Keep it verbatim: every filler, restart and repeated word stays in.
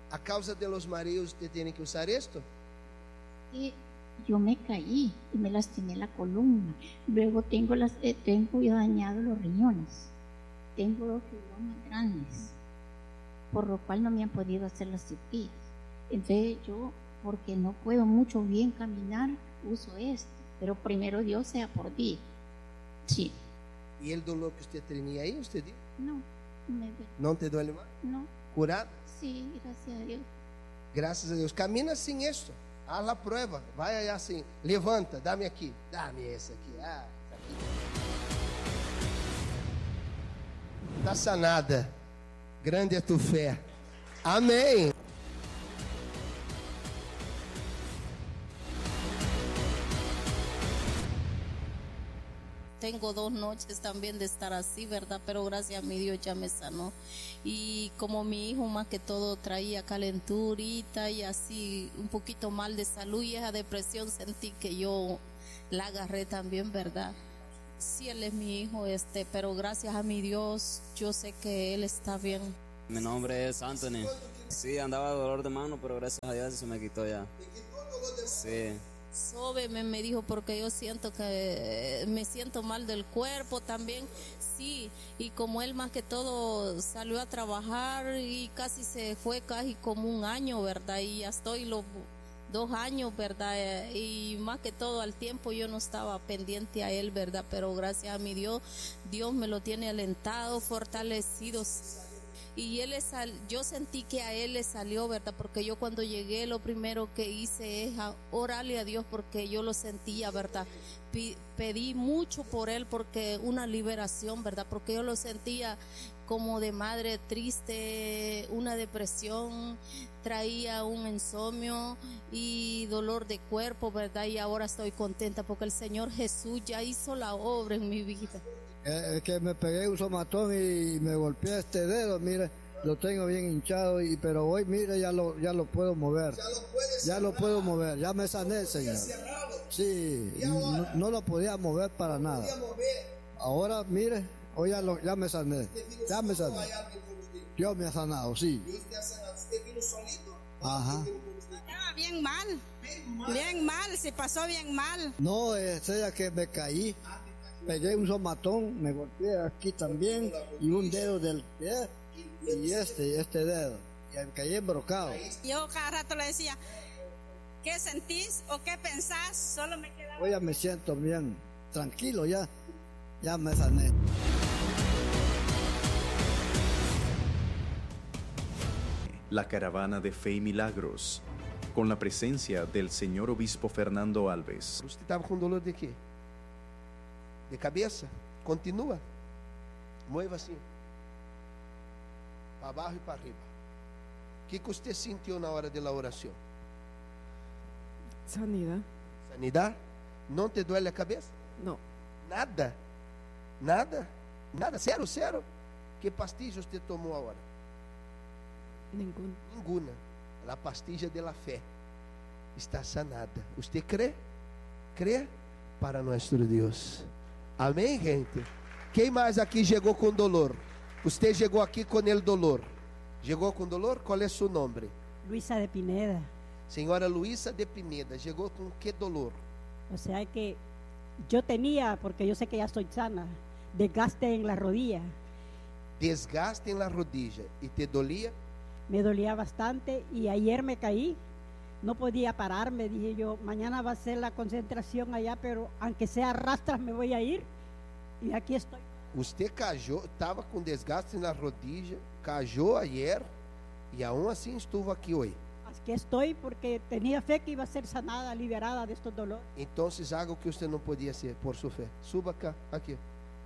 A causa de los mareos usted tiene que usar esto. Y yo me caí y me lastimé la columna. Luego tengo, las, eh, tengo yo dañado los riñones. Tengo dos fibromas grandes, por lo cual no me han podido hacer las cirugías. Entonces yo, porque no puedo mucho bien caminar, uso esto. Pero primero Dios sea por ti. Sí. ¿Y el dolor que usted tenía ahí, usted dijo? No, no me duele. ¿No te duele más? No. ¿Curada? Sí, gracias a Dios. Gracias a Dios. Camina sin esto. Haz la prueba. Vaya allá así. Levanta, dame aquí. Dame ese aquí. Ah, está sanada. Grande é tu fé. Amém. Tengo dos noches también de estar así, ¿verdad? Pero gracias a mi Dios ya me sanó. Y como mi hijo más que todo traía calenturita y así un poquito mal de salud y esa depresión sentí que yo la agarré también, ¿verdad? Sí, él es mi hijo, este, pero gracias a mi Dios yo sé que él está bien. Mi nombre es Anthony. Sí, andaba de dolor de mano, pero gracias a Dios se me quitó ya. Sí. Sóbeme, me dijo, porque yo siento que me siento mal del cuerpo también, sí, y como él más que todo salió a trabajar y casi se fue casi como un año, ¿verdad? Y ya estoy los dos años, ¿verdad? Y más que todo al tiempo yo no estaba pendiente a él, ¿verdad? Pero gracias a mi Dios, Dios me lo tiene alentado, fortalecido. Y él le sal, yo sentí que a él le salió, ¿verdad? Porque yo cuando llegué lo primero que hice es a orarle a Dios porque yo lo sentía, ¿verdad? P- pedí mucho por él porque una liberación, ¿verdad? Porque yo lo sentía como de madre triste, una depresión, traía un insomnio y dolor de cuerpo, ¿verdad? Y ahora estoy contenta porque el Señor Jesús ya hizo la obra en mi vida. Es que me pegué un somatón y me golpeé este dedo, mire, lo tengo bien hinchado, y pero hoy, mire, ya lo, ya lo puedo mover. Ya lo, ya lo puedo mover, ya me sané, Señor. Sí, no, no lo podía mover para nada. Ahora, mire, hoy ya, lo, ya me sané, ya me sané. Dios me ha sanado, sí. Ajá. Estaba bien mal, bien mal, se pasó bien mal. No, es ella que me caí. Pegué un somatón, me golpeé aquí también, y un dedo del pie, y este, este dedo, y me caí embrocado. Yo cada rato le decía, ¿qué sentís o qué pensás? Solo me quedaba... Hoy ya me siento bien, tranquilo ya, ya me sané. La caravana de Fe y Milagros, con la presencia del señor obispo Fernando Alves. ¿Usted estaba con dolor de qué? De cabeça, continua, mueva assim, para abaixo e para arriba. O que, que você sentiu na hora da oração? Sanidad. Sanidade? Não te duele a cabeça? No. Nada? Nada? Nada? Sério, sério? Que pastilha você tomou agora? Ninguna. Ninguna. A pastilha de la fé está sanada. Você crê? Crê para nosso Deus. Amém, gente? Quem mais aqui chegou com dolor? Você chegou aqui com el dolor. Chegou com dolor? Qual é seu nome? Luisa de Pineda. Senhora Luisa de Pineda, chegou com que dolor? O sea que yo tenía, porque yo sé que ya estoy sana, desgaste en la rodilla. Desgaste en la rodilla. ¿Y te dolía? Me dolía bastante y ayer me caí. No podía pararme, dije yo, mañana va a ser la concentración allá, pero aunque sea arrastras me voy a ir. Y aquí estoy. Usted cayó, estava com desgaste na rodilla, cayó ayer e aún assim estuvo aqui hoje. Aquí estoy porque tenía fe que iba a ser sanada, liberada de estos dolores. Então, algo que você não podia ser por sua fé. Suba cá, aqui.